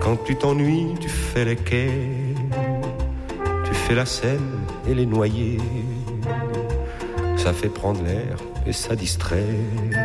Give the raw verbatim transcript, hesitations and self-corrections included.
Quand tu t'ennuies, tu fais les quais, tu fais la Seine et les noyers. Ça fait prendre l'air et ça distrait.